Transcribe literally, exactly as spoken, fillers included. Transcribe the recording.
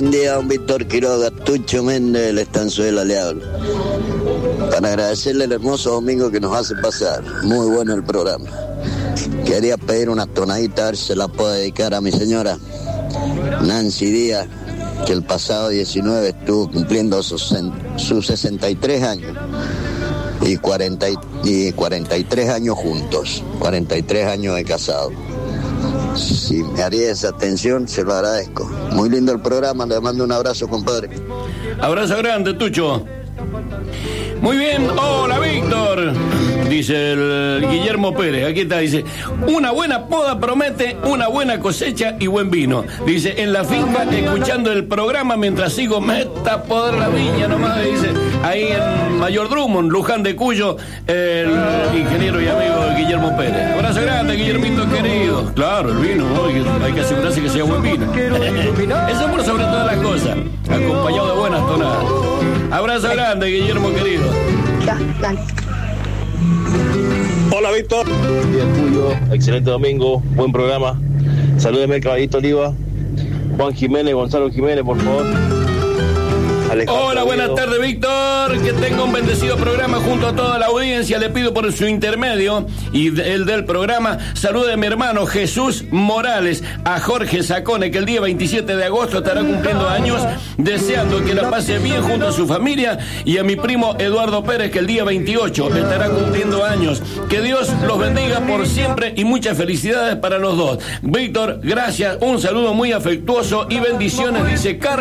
Buen día, don Víctor Quiroga, Tucho Méndez, el Estanzuela le hablo. Para agradecerle el hermoso domingo que nos hace pasar. Muy bueno el programa. Quería pedir una tonadita, a ver si se la puedo dedicar a mi señora Nancy Díaz, que el pasado diecinueve estuvo cumpliendo sus, sus sesenta y tres años. Y, cuarenta y cuarenta y tres años juntos, cuarenta y tres años de casado. Si me haría esa atención, se lo agradezco. Muy lindo el programa, le mando un abrazo, compadre. Abrazo grande, Tucho. Muy bien, hola Víctor, dice el Guillermo Pérez, aquí está, dice, una buena poda promete una buena cosecha y buen vino. Dice, en la finca, escuchando el programa mientras sigo meta poder la viña nomás, dice, ahí en Mayor Drummond, Luján de Cuyo, el ingeniero y amigo Guillermo Pérez. Abrazo grande, Guillermito querido. Claro, el vino, ¿no? hay, que, hay que asegurarse que sea buen vino. Eso por sobre todas las cosas, acompañado de buenas tonadas. Abrazo grande, Guillermo querido. Ya, dale. Hola, Víctor. Día tuyo, excelente domingo, buen programa. Salúdeme, Caballito Oliva. Juan Jiménez, Gonzalo Jiménez, por favor. Alejandro Hola, buenas Oviedo. Tardes, Víctor. Que tenga un bendecido programa junto a toda la audiencia. Le pido por su intermedio y el del programa, salude a mi hermano Jesús Morales, a Jorge Sacone, que el día veintisiete de agosto estará cumpliendo años, deseando que la pase bien junto a su familia, y a mi primo Eduardo Pérez, que el día veintiocho estará cumpliendo años. Que Dios los bendiga por siempre y muchas felicidades para los dos. Víctor, gracias, un saludo muy afectuoso y bendiciones, dice Carlos